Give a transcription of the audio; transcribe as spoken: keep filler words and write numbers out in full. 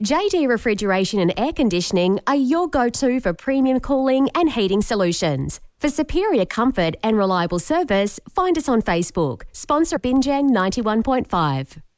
J D Refrigeration and Air Conditioning are your go-to for premium cooling and heating solutions. For superior comfort and reliable service, find us on Facebook. Sponsor Binjang ninety-one point five.